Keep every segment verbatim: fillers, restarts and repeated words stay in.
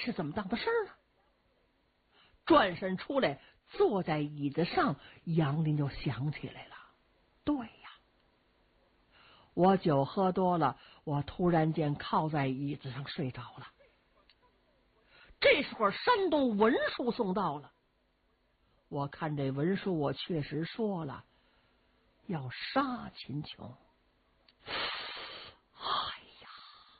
是怎么当的事儿呢？转身出来，坐在椅子上，杨林就想起来了。对呀，我酒喝多了，我突然间靠在椅子上睡着了。这时候山东文书送到了，我看这文书，我确实说了要杀秦琼。哎呀，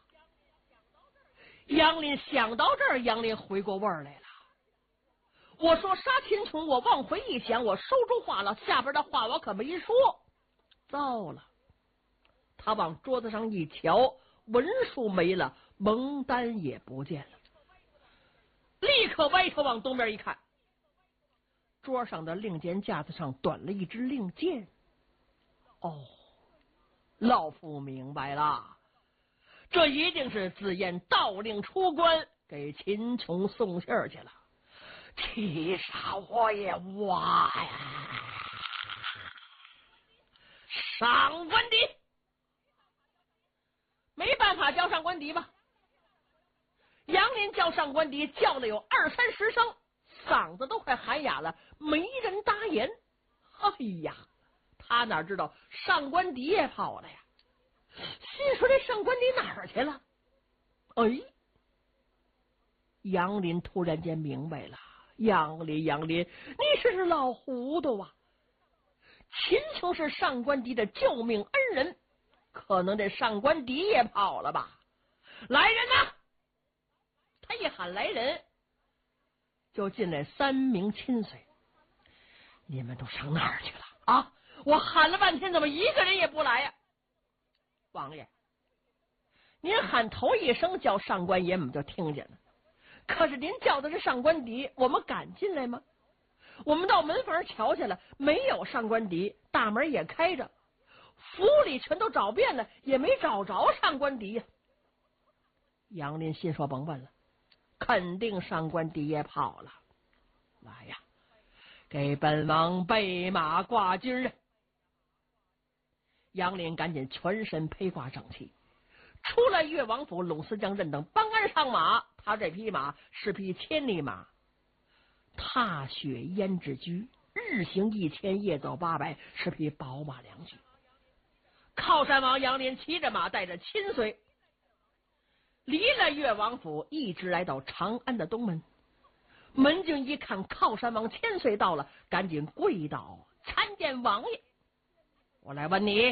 杨林想到这儿，杨林回过味儿来了。我说杀秦琼，我往回一想，我说出话了，下边的话我可没说。糟了，他往桌子上一瞧，文书没了，蒙丹也不见了。立刻歪头往东边一看，桌上的令箭架子上短了一支令箭。哦，老夫明白了，这一定是自燕盗令出关，给秦琼送信儿去了。气杀我也哇呀！上官迪，没办法叫上官迪吧？杨林叫上官迪，叫了有二三十声，嗓子都快喊哑了，没人答言。哎呀，他哪知道上官迪也跑了呀？心说这上官迪哪儿去了？哎，杨林突然间明白了。杨林，杨林，你是老糊涂啊！秦琼是上官迪的救命恩人，可能这上官迪也跑了吧？来人呐！他一喊来人，就进来三名亲随。你们都上哪儿去了啊？我喊了半天，怎么一个人也不来呀？王爷，您喊头一声叫上官爷，我们就听见了。可是您叫的是上官迪，我们敢进来吗？我们到门房瞧去了，没有上官迪，大门也开着，府里全都找遍了，也没找着上官迪呀。杨林心说甭问了，肯定上官迪也跑了。来呀，给本王备马挂军啊！杨林赶紧全身披挂整齐，出了越王府，鲁思将认等帮鞍上马。他这匹马是匹千里马，踏雪胭脂驹，日行一千，夜走八百，是匹宝马良驹。靠山王杨林骑着马，带着亲随，离了越王府，一直来到长安的东门。门军一看靠山王千岁到了，赶紧跪倒参见王爷。我来问你，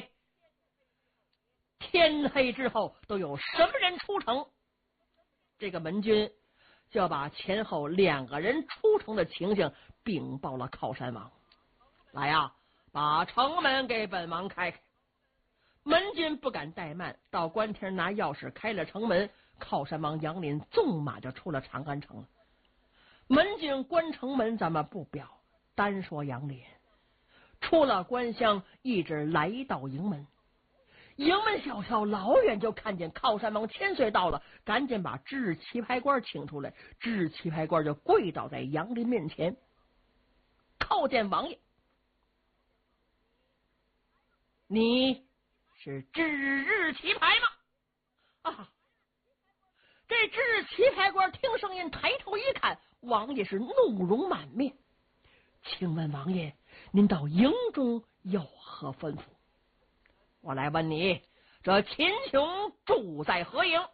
天黑之后都有什么人出城？这个门军就把前后两个人出城的情形禀报了靠山王。来呀、啊，把城门给本王开开。门军不敢怠慢，到官厅拿钥匙开了城门。靠山王杨林纵马就出了长安城了。门军关城门咱们不表，单说杨林出了关厢，一直来到营门。营门小校老远就看见靠山王千岁到了，赶紧把知识棋牌官请出来。知识棋牌官就跪倒在杨林面前，叩见王爷，你是知日棋牌吗？啊！这知识棋牌官听声音抬头一看，王爷是怒容满面。请问王爷，您到营中有何吩咐？我来问你，这秦琼住在何营？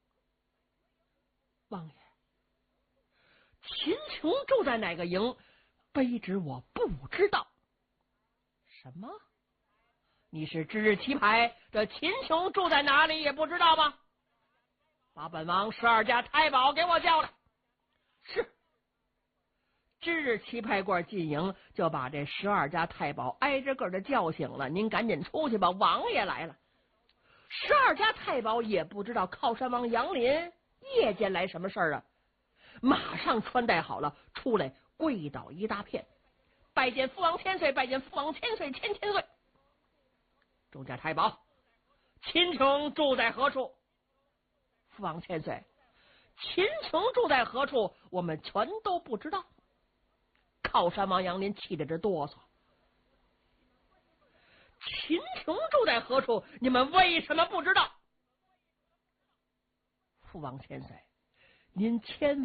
王爷，秦琼住在哪个营？卑职我不知道。什么？你是知识棋牌，这秦琼住在哪里也不知道吗？把本王十二家太保给我叫来。是。知识棋牌官进营，就把这十二家太保挨着个的叫醒了。您赶紧出去吧，王爷来了。十二家太保也不知道靠山王杨林夜间来什么事儿啊，马上穿戴好了，出来跪倒一大片，拜见父王千岁，拜见父王千岁，千千岁。众家太保，秦琼住在何处？父王千岁，秦琼住在何处？我们全都不知道。靠山王杨林气得这哆嗦。秦琼住在何处？你们为什么不知道？父王千岁，您千